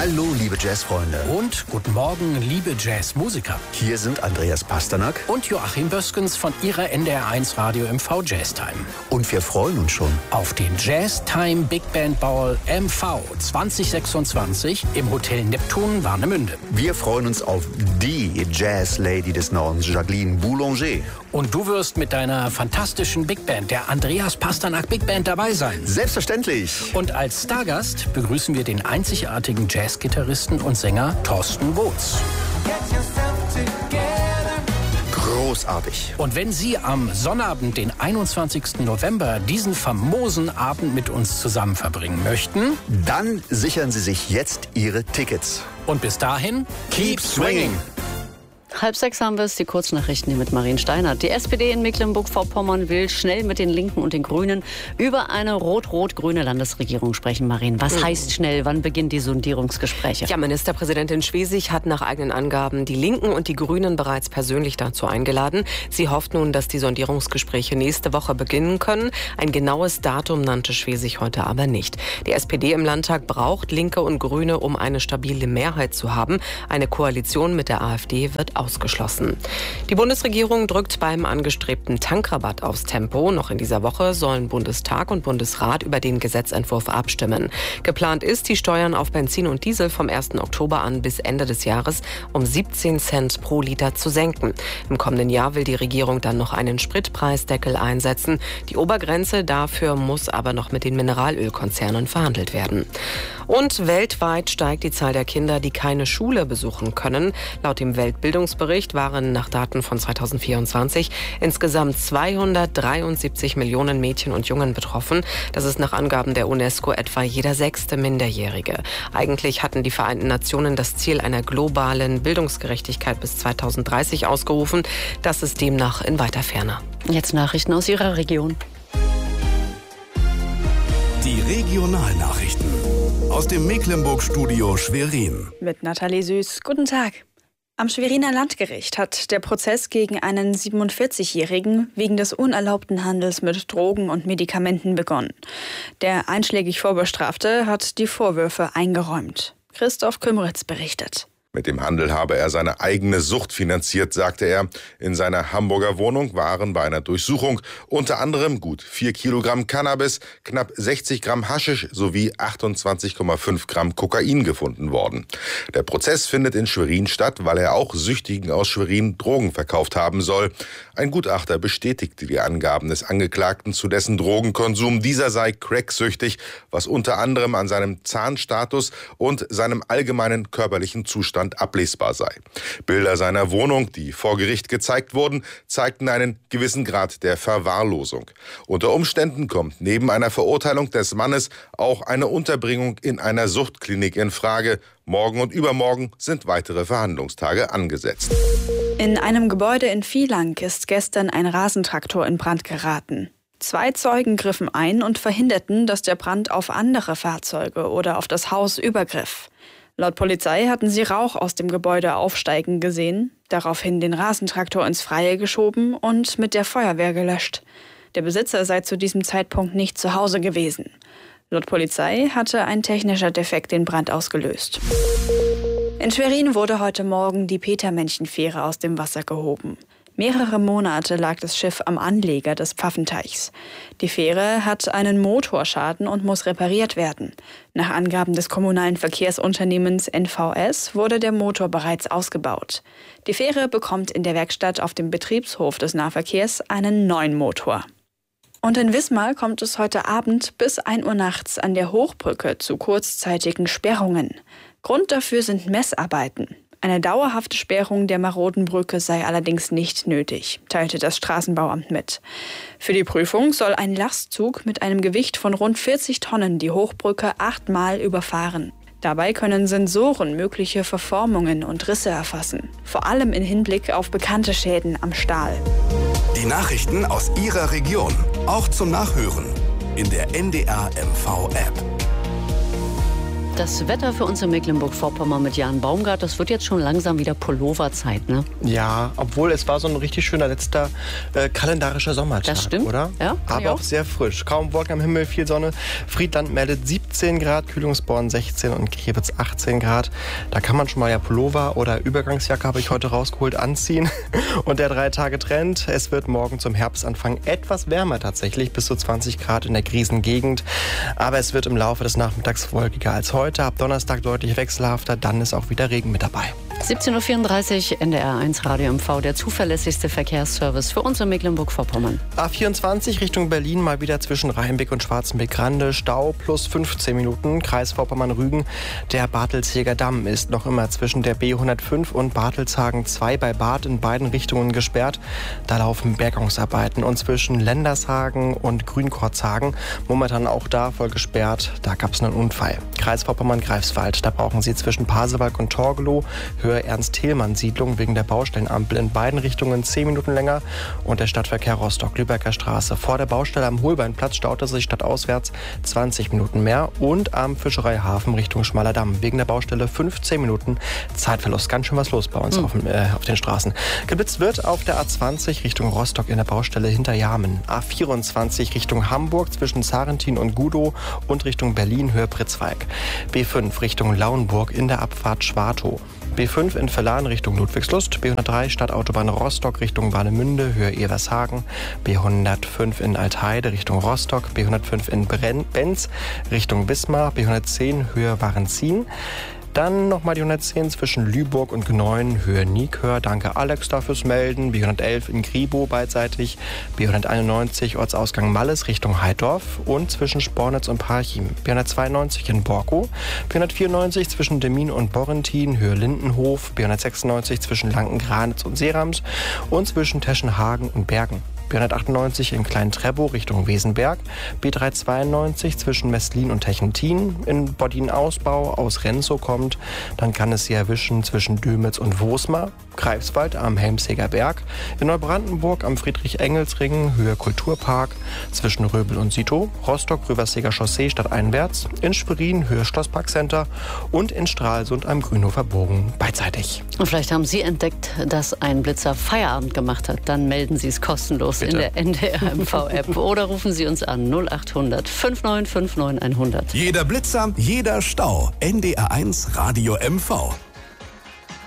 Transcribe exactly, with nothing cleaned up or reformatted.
Hallo, liebe Jazzfreunde. Und guten Morgen, liebe Jazzmusiker. Hier sind Andreas Pasternak und Joachim Böskens von Ihrer N D R eins Radio M V Jazztime. Und wir freuen uns schon auf den Jazztime Big Band Ball M V zwanzig sechsundzwanzig im Hotel Neptun Warnemünde. Wir freuen uns auf die Jazz-Lady des Nordens, Jacqueline Boulanger. Und du wirst mit deiner fantastischen Big Band, der Andreas Pasternak Big Band, dabei sein. Selbstverständlich. Und als Stargast begrüßen wir den einzigartigen Jazzgitarristen und Sänger Thorsten Botz. Großartig. Und wenn Sie am Sonnabend, den einundzwanzigsten November, diesen famosen Abend mit uns zusammen verbringen möchten, dann sichern Sie sich jetzt Ihre Tickets. Und bis dahin, keep swinging! Halb sechs haben wir es, die Kurznachrichten hier mit Marien Steinert. Die S P D in Mecklenburg-Vorpommern will schnell mit den Linken und den Grünen über eine rot-rot-grüne Landesregierung sprechen. Marien, was mhm. heißt schnell? Wann beginnen die Sondierungsgespräche? Ja, Ministerpräsidentin Schwesig hat nach eigenen Angaben die Linken und die Grünen bereits persönlich dazu eingeladen. Sie hofft nun, dass die Sondierungsgespräche nächste Woche beginnen können. Ein genaues Datum nannte Schwesig heute aber nicht. Die S P D im Landtag braucht Linke und Grüne, um eine stabile Mehrheit zu haben. Eine Koalition mit der AfD wird ausgeschlossen. Die Bundesregierung drückt beim angestrebten Tankrabatt aufs Tempo. Noch in dieser Woche sollen Bundestag und Bundesrat über den Gesetzentwurf abstimmen. Geplant ist, die Steuern auf Benzin und Diesel vom ersten Oktober an bis Ende des Jahres um siebzehn Cent pro Liter zu senken. Im kommenden Jahr will die Regierung dann noch einen Spritpreisdeckel einsetzen. Die Obergrenze dafür muss aber noch mit den Mineralölkonzernen verhandelt werden. Und weltweit steigt die Zahl der Kinder, die keine Schule besuchen können. Laut dem Weltbildungsbericht waren nach Daten von zweitausendvierundzwanzig insgesamt zweihundertdreiundsiebzig Millionen Mädchen und Jungen betroffen. Das ist nach Angaben der UNESCO etwa jeder sechste Minderjährige. Eigentlich hatten die Vereinten Nationen das Ziel einer globalen Bildungsgerechtigkeit bis zweitausenddreißig ausgerufen. Das ist demnach in weiter Ferne. Jetzt Nachrichten aus Ihrer Region. Die Regionalnachrichten aus dem Mecklenburg-Studio Schwerin. Mit Nathalie Süß. Guten Tag. Am Schweriner Landgericht hat der Prozess gegen einen siebenundvierzigjährigen wegen des unerlaubten Handels mit Drogen und Medikamenten begonnen. Der einschlägig Vorbestrafte hat die Vorwürfe eingeräumt. Christoph Kümmeritz berichtet. Mit dem Handel habe er seine eigene Sucht finanziert, sagte er. In seiner Hamburger Wohnung waren bei einer Durchsuchung unter anderem gut vier Kilogramm Cannabis, knapp sechzig Gramm Haschisch sowie achtundzwanzig Komma fünf Gramm Kokain gefunden worden. Der Prozess findet in Schwerin statt, weil er auch Süchtigen aus Schwerin Drogen verkauft haben soll. Ein Gutachter bestätigte die Angaben des Angeklagten zu dessen Drogenkonsum. Dieser sei cracksüchtig, was unter anderem an seinem Zahnstatus und seinem allgemeinen körperlichen Zustand ablesbar sei. Bilder seiner Wohnung, die vor Gericht gezeigt wurden, zeigten einen gewissen Grad der Verwahrlosung. Unter Umständen kommt neben einer Verurteilung des Mannes auch eine Unterbringung in einer Suchtklinik in Frage. Morgen und übermorgen sind weitere Verhandlungstage angesetzt. In einem Gebäude in Vielang ist gestern ein Rasentraktor in Brand geraten. Zwei Zeugen griffen ein und verhinderten, dass der Brand auf andere Fahrzeuge oder auf das Haus übergriff. Laut Polizei hatten sie Rauch aus dem Gebäude aufsteigen gesehen, daraufhin den Rasentraktor ins Freie geschoben und mit der Feuerwehr gelöscht. Der Besitzer sei zu diesem Zeitpunkt nicht zu Hause gewesen. Laut Polizei hatte ein technischer Defekt den Brand ausgelöst. In Schwerin wurde heute Morgen die Petermännchenfähre aus dem Wasser gehoben. Mehrere Monate lag das Schiff am Anleger des Pfaffenteichs. Die Fähre hat einen Motorschaden und muss repariert werden. Nach Angaben des kommunalen Verkehrsunternehmens N V S wurde der Motor bereits ausgebaut. Die Fähre bekommt in der Werkstatt auf dem Betriebshof des Nahverkehrs einen neuen Motor. Und in Wismar kommt es heute Abend bis ein Uhr nachts an der Hochbrücke zu kurzzeitigen Sperrungen. Grund dafür sind Messarbeiten. Eine dauerhafte Sperrung der maroden Brücke sei allerdings nicht nötig, teilte das Straßenbauamt mit. Für die Prüfung soll ein Lastzug mit einem Gewicht von rund vierzig Tonnen die Hochbrücke achtmal überfahren. Dabei können Sensoren mögliche Verformungen und Risse erfassen, vor allem im Hinblick auf bekannte Schäden am Stahl. Die Nachrichten aus Ihrer Region, auch zum Nachhören in der N D R M V App. Das Wetter für uns in Mecklenburg-Vorpommern mit Jan Baumgart, das wird jetzt schon langsam wieder Pulloverzeit, ne? Ja, obwohl es war so ein richtig schöner letzter äh, kalendarischer Sommertag, das stimmt, oder? Ja, aber auch sehr frisch. Kaum Wolken am Himmel, viel Sonne. Friedland meldet siebzehn Grad, Kühlungsborn sechzehn und Kiebitz achtzehn Grad. Da kann man schon mal ja Pullover oder Übergangsjacke, habe ich heute rausgeholt, anziehen. Und der drei Tage Trend, es wird morgen zum Herbstanfang etwas wärmer tatsächlich, bis zu zwanzig Grad in der Griesengegend. Aber es wird im Laufe des Nachmittags wolkiger als heute. Ab Donnerstag deutlich wechselhafter, dann ist auch wieder Regen mit dabei. siebzehn Uhr vierunddreißig, N D R eins Radio M V, der zuverlässigste Verkehrsservice für uns in Mecklenburg-Vorpommern. A vierundzwanzig Richtung Berlin, mal wieder zwischen Rheinbeck und Schwarzenbeck-Grande. Stau plus fünfzehn Minuten, Kreis Vorpommern-Rügen. Der Bartelzheger Damm ist noch immer zwischen der B hundertfünf und Bartelshagen zwei bei Bad in beiden Richtungen gesperrt. Da laufen Bergungsarbeiten. Und zwischen Lendershagen und Grünkorzhagen, momentan auch da voll gesperrt, da gab es einen Unfall. Kreis Vorpommern-Greifswald, da brauchen Sie zwischen Pasewalk und Torgelow Höhe Ernst-Thälmann-Siedlung wegen der Baustellenampel in beiden Richtungen zehn Minuten länger. Und der Stadtverkehr Rostock-Lübecker Straße vor der Baustelle am Holbeinplatz staute sich stadtauswärts zwanzig Minuten mehr. Und am Fischereihafen Richtung Schmaler Damm wegen der Baustelle fünfzehn Minuten Zeitverlust. Ganz schön was los bei uns mhm. auf, äh, auf den Straßen. Geblitzt wird auf der A zwanzig Richtung Rostock in der Baustelle hinter Jamen. A vierundzwanzig Richtung Hamburg zwischen Sarentin und Gudow und Richtung Berlin Höhe Pritzwalk. B fünf Richtung Lauenburg in der Abfahrt Schwartow. B fünf in Verlan Richtung Ludwigslust, B hundertdrei Stadtautobahn Rostock Richtung Warnemünde, Höhe Evershagen, B hundertfünf in Altheide Richtung Rostock, B hundertfünf in Benz Richtung Wismar, B hundertzehn Höhe Warenzin. Dann nochmal die hundertzehn zwischen Lüburg und Gneuen, Höhe Niekör. Danke Alex dafür Melden. B hundertelf in Gribo beidseitig. B hunderteinundneunzig Ortsausgang Malles Richtung Heidorf und zwischen Spornitz und Parchim. B hundertzweiundneunzig in Borkow. B hundertvierundneunzig zwischen Demmin und Borrentin, Höhe Lindenhof. B hundertsechsundneunzig zwischen Lanken-Granitz und Seerams und zwischen Teschenhagen und Bergen. B hundertachtundneunzig in Klein-Trebow Richtung Wesenberg, B dreihundertzweiundneunzig zwischen Mestlin und Techentin, in Boddin-Ausbau aus Renzow kommt, dann kann es Sie erwischen zwischen Dömitz und Wosmar, Greifswald am Helmseger Berg, in Neubrandenburg am Friedrich-Engels-Ring, Höhe Kulturpark, zwischen Röbel und Sito, Rostock-Röverseger Chaussee stadteinwärts, in Schwerin, Höhe Schlossparkcenter und in Stralsund am Grünhofer Bogen beidseitig. Und vielleicht haben Sie entdeckt, dass ein Blitzer Feierabend gemacht hat. Dann melden Sie es kostenlos Bitte. In der N D R M V-App oder rufen Sie uns an null acht hundert fünfundneunzig neunundfünfzig hundert. Jeder Blitzer, jeder Stau. N D R eins Radio M V.